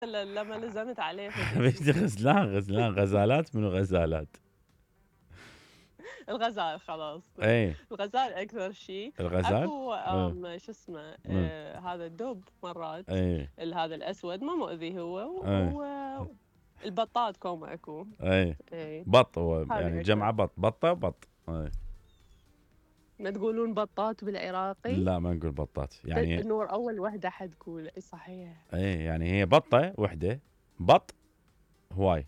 لما لزمت عليه حبيبتي غزلان غزالات منو غزالات؟ الغزال خلاص. اي الغزال أكثر شيء. الغزال. أكو ايه شو اسمه ايه هذا الدب مرات. ايه هذا الأسود ما مؤذي هو. ايه البطاط كوم أكو. ايه إيه بط، هو يعني هذه أكثر. جمعة بطة بط. ايه ما تقولون بطاط بالعراقي؟ لا ما نقول بطات يعني. النور أول وحدة حتقول إي صحيح. ايه يعني هي بطة وحدة، بط هواي.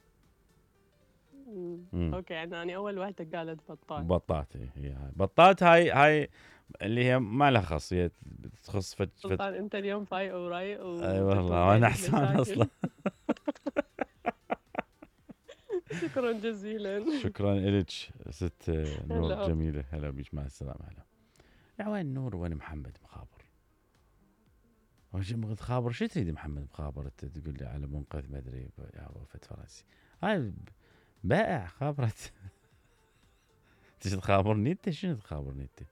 أوكي يعني أنا أول وحدة قالت بطاط. بطات. هي هاي بطات، هاي اللي هي ما لها خص، هي تخص سلطان أنت اليوم فايق ورايق اي والله وتتوقع وانا لك حسان اصلا. مشاكل. شكرا جزيلا. شكرا إلك ست نور هلا. جميلة. هلا بيك، مع السلامة. هلا. يا وين نور وين محمد مخابر؟ وش خابر؟ شو تريد محمد مخابر انت تقول لي على منقذ مدري يا وفد فرنسي؟ هاي بائع خابرت. تجي تخابرني انت؟ شنو تخابرني انت؟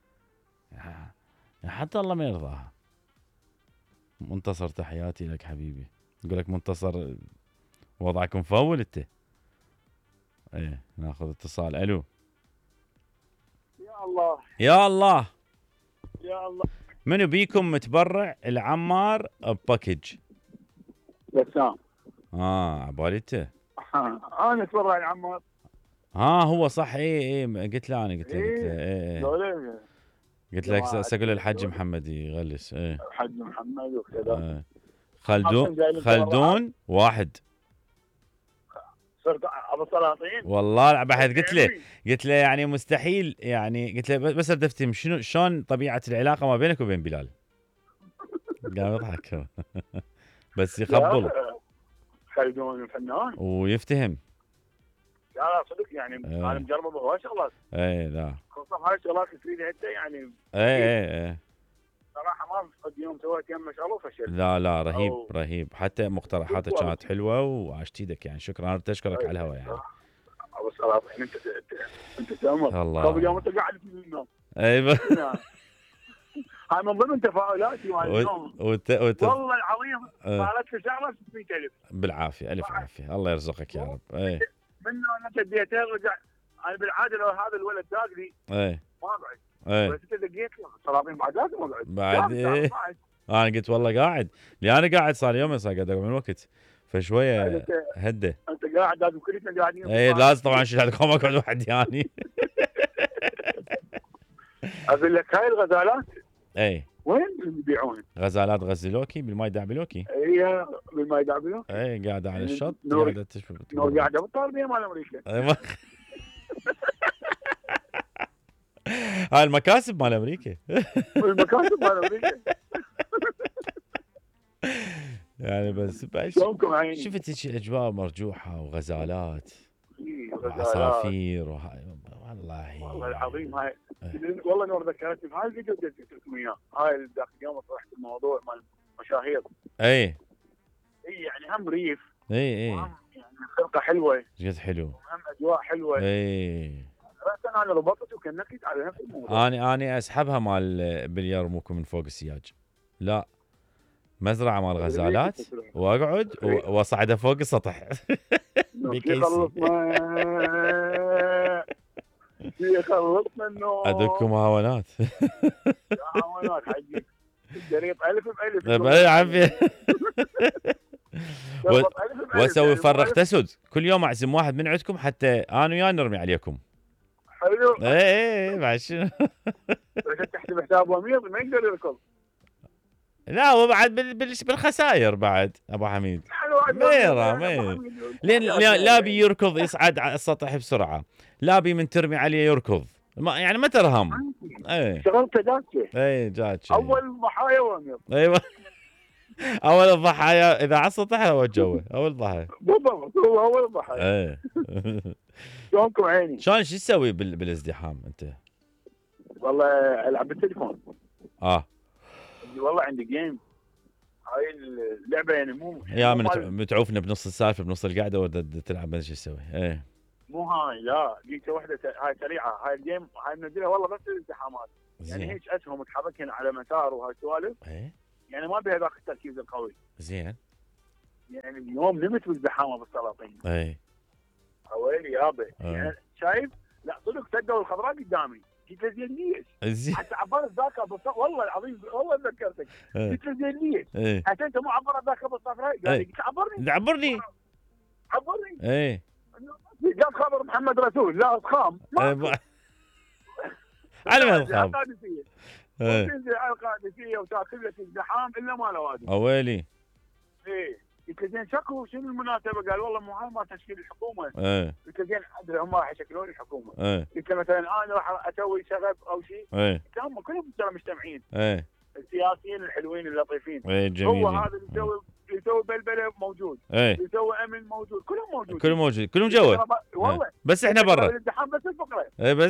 حتى الله ما يرضاها. منتصر تحياتي لك حبيبي. يقول لك منتصر وضعك مفول انت. ايه ناخذ اتصال. الو. يا الله يا الله. يا الله. منو بيكم متبرع العمار بباكج؟ بسام. عبالي انت. انا اتبرع يا عمار. هو صح. اي قلت له انا قلت له ايه قلت لك ساقول الحج محمد يغلس. ايه الحج محمد وكذا. خلدون واحد. صرت ابو سلاطين والله بعد قلت له يعني مستحيل، يعني قلت له بس بدي افتهم شلون طبيعه العلاقه ما بينك وبين بلال. قام يضحك. بس يخبل خلدون فنان ويفتهم. لا صدق يعني انا مجربه بهواي شغلات. اي لا خصوصا هاي الشغلات اللي تريدها انت يعني. اي صراحه ما قد يوم سويت يمه شغله وفشلت. لا رهيب حتى مقترحاتك كانت حلوه وعشت ايدك يعني. شكرا، انا اشكرك على الهواء يعني. ابو سلاطين انت تامر الله. قبل يوم انت قاعد في النوم. ايوه. هاي من ضمن تفاؤلاتي مال اليوم. والله العظيم صارت في شغله 600000 بالعافيه. الف عافيه، الله يرزقك يا رب. اي منه انا تديتين رجع. انا بالعاده لو هذا الولد داق لي ما اقعد. بس انت دقيت له سلاطين بعد لازم اقعد بعد. ايه انا قلت والله قاعد، لأن انا قاعد صار يومين صار قاعد اقعد من وقت فشويه هده. انت قاعد لازم كلنا قاعدين. اي لازم طبعا شيل عندكم اقعد وحدي يعني. اقول لك هاي الغزالات اي وين يبيعون؟ غزالات غزلوكي بالماي دعبلوكي. هي بالماي دعبلوكي. اي قاعده على الشط قاعده تشوف. نور قاعده بالطالبيه مال امريكا. هاي المكاسب مال امريكا. المكاسب مال امريكا. يعني بس شلونكم عيني؟ شفت هيك اجواء مرجوحه وغزالات وعصافير والله العظيم هاي. والله نور ذكرتني بهاي الفيديو اللي قلت لكم اياه. هاي ذاك اليوم طرحت الموضوع مال مشاهير. اي يعني هم ريف. اي يعني خلقه حلوه. جد حلو. وهم اجواء حلوه. اي راسا انا ربطت وكنكت على نفس الموضوع. اني اسحبها مال باليرموكو من فوق السياج. لا مزرعه مال غزالات واقعد واصعدها فوق السطح. خلصنا النوم. ادكم مهاونات. مهاونات حجي. الشريط الف بالف. بالعافيه. واسوي فرخ تسد كل يوم، اعزم واحد من عندكم حتى انا وياه نرمي عليكم. حلو. اي بعد شنو. بس تحسب حساب امير ما يقدر يركض. لا هو بعد بالخسائر بعد ابو حميد. ميرا لين لا بيركض يصعد على السطح بسرعه، لا بي من ترمي عليه يركض، يعني ما ترهم. اي شغلته داكه. اي جات اول ضحايا وامير. ايوه. اول الضحايا اذا على السطح هو جوه اول ضحايا بالضبط. هو اول الضحايا. ايه. شلونكم عيني؟ شلون شو تسوي بالازدحام انت؟ والله العب بالتليفون. والله عندي جيم. هاي اللعبه يعني مو يا متعوفنا بنص السالفه بنص القعده ولا تلعب بس شو تسوي؟ ايه مو هاي لا جيت واحده هاي سريعه. هاي الجيم هاي منزلها والله بس الازدحامات. يعني هيك اسهم متحركين على مسار وهاي السوالف. ايه يعني ما بها ذاك التركيز القوي. زين. يعني يوم نمت بالزحامه بالسلاطين. اي ويلي يابا يعني شايف؟ لا صدق سدوا الخضراء قدامي. قلت له زين ليش؟ حتى عبرت ذاك والله العظيم والله تذكرتك. قلت له زين ليش؟ حتى انت مو عبرت ذاك بالصفراء؟ قال لي قلت عبرني. اي جاب خبر محمد رسول لا اضخام على ما الخام القادسيه وتنزل على القادسيه وتاكل لك الزحام الا ما له وادي. ويلي ايه قلت له زين شكو شنو المناسبه؟ قال والله مو هاي ما تشكيل الحكومه. قلت له زين ادري هم راح يشكلون الحكومه. قلت له مثلا انا راح اسوي شغب او شيء. قلت هم كلهم ترى مجتمعين. السياسيين الحلوين اللطيفين. جميل. هو هذا اللي يسوي بلبله موجود. يسوي امن موجود. كلهم موجود. كلهم جوا. والله بس احنا برا. الازدحام بس الفقره.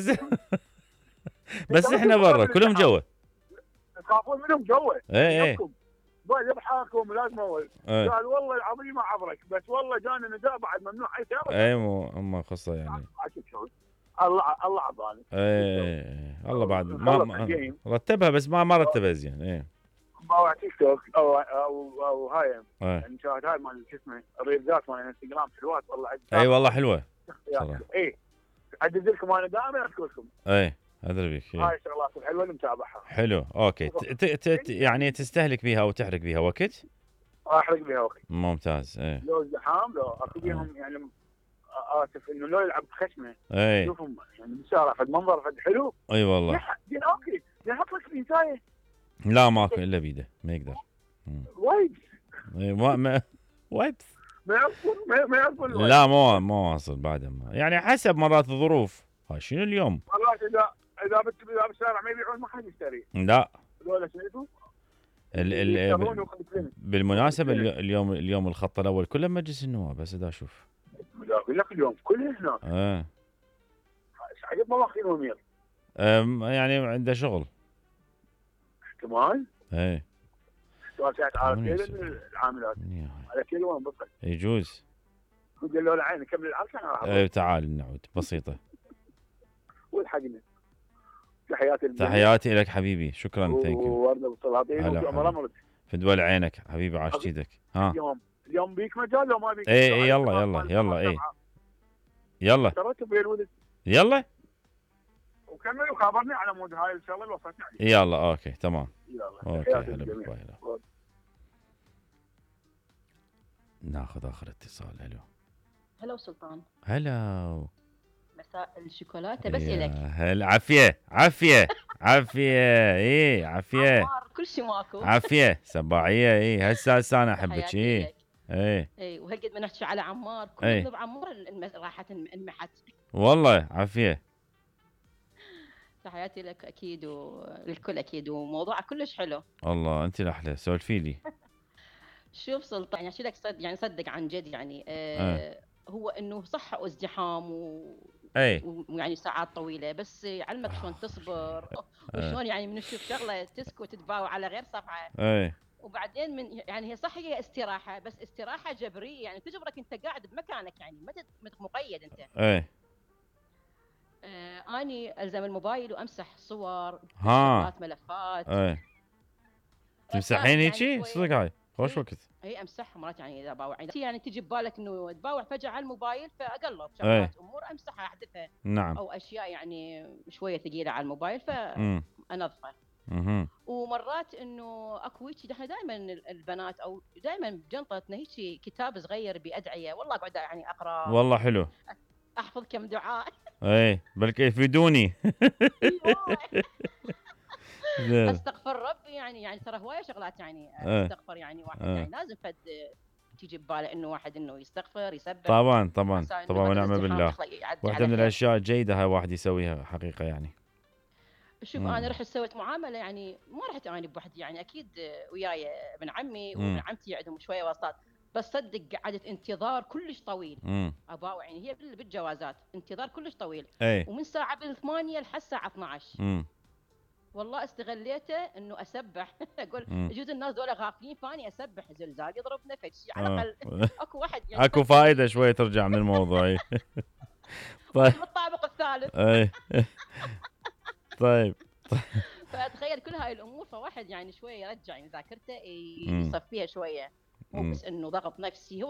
بس احنا برا كلهم جوا. تخافون منهم جوا. اي يضحكوا لازم اول. قال والله العظيم ما عبرك بس والله جانا نداء بعد ممنوع اي سياره. اي مو اما قصه يعني. الله عطاني. الله بعد ما رتبها بس ما رتبها زين. باوع تيك توك او هاي يعني شاهد هاي مال شو اسمه الريلزات مال انستغرام حلوات والله. اي والله حلوه. اي ادز لكم انا دائما اذكركم. ادري بك. هاي الشغلات الحلوه اللي متابعها. حلو اوكي. يعني تستهلك بيها وتحرق بيها وقت؟ احرق بيها وقت. ممتاز. لو الزحام لو اكو بيهم يعني اسف انه لو يلعب بخشمه. شوفهم يعني بالشارع فد منظر فد حلو. اي والله. زين اوكي يحط لك بنسايه. لا ماكو الا بيده ما يقدر. وايبس. ما وايبس. ما يعرفون. لا مو واصل بعد ما يعني حسب مرات الظروف. ها شنو اليوم؟ مرات اذا بالشارع ما يبيعون ما حد يشتري. لا. ولا شنو؟ بالمناسبة اليوم الخط الاول كله مجلس النواب بس دا اشوف. اقول لك اليوم كله هناك. عجب ما واخذين ومير. يعني عنده شغل. احتمال. سؤال ساعة على كل العاملات. على كل وين بطل. يجوز. قل له العين كمل العركة. تعال نعود بسيطة. والحقنا. تحياتي لك حبيبي شكرا ثانك يو. وورده بالسلاطين في دول عينك حبيبي عاش ايدك. اليوم بيك مجال لو ما بيك. يلا يلا ترتب ويا الولد. يلا وكمل وخابرني على مود هاي الشغله اللي وصلتني عليه. يلا اوكي تمام. اوكي هلا ناخذ اخر اتصال. هلا سلطان. هلا مساء الشوكولاته بس إلك. هلا عافيه عافيه عافيه كل شيء ماكو. عافيه سباعيه هسه انا احبك. وهالقد ما نحكي على عمار كل بعمار راحت انمحت. والله عافيه. تحياتي لك اكيد وللكل اكيد وموضوعك كلش حلو. الله انت الاحلى سولفي لي. شوف سلطان يعني احكي لك يعني صدق عن جد يعني هو انه صح وازدحام ويعني ساعات طويله بس يعلمك شلون تصبر وشلون يعني من تشوف شغله تسكت تتباوع على غير صفحه. وبعدين من يعني هي صح هي استراحه بس استراحه جبريه يعني تجبرك انت قاعد بمكانك يعني ما مقيد انت. اني الزم الموبايل وامسح صور ملفات. تمسحين هيجي صدق هاي خوش وقت. امسحها مرات يعني اذا باوع يعني تجي ببالك انه تباوع فجاه على الموبايل فاقلب شغلات امور امسحها احذفها. نعم. او اشياء يعني شويه ثقيله على الموبايل فانظفها. ومرات انه اكو هيك احنا دائما البنات او دائما بجنطتنا هيك كتاب صغير بادعيه والله اقعد يعني اقرا. والله حلو. احفظ كم دعاء. بلكي يفيدوني. استغفر ربي يعني ترى هوايه شغلات يعني استغفر يعني واحد يعني لازم فد تيجي بباله انه واحد انه يستغفر يسبح. طبعا ونعم بالله. واحده من الاشياء الجيده هاي واحد يسويها حقيقه يعني. شوف انا رحت سويت معامله يعني ما رحت انا بوحدي يعني اكيد وياي ابن عمي وابن عمتي عندهم شويه وساطات بس صدق قعدت انتظار كلش طويل. اباوع يعني هي بالجوازات انتظار كلش طويل. ومن الساعه 8 لحد الساعه 12. والله استغليته انه اسبح اقول يجوز الناس دول غافلين فاني اسبح زلزال يضربنا فد شيء على الاقل اكو واحد يعني اكو فائده شويه ترجع من الموضوع. طيب بالطابق الثالث. طيب فتخيل كل هاي الامور فواحد يعني شويه يرجع يعني ذاكرته يصفيها شويه. مو بس انه ضغط نفسي، هو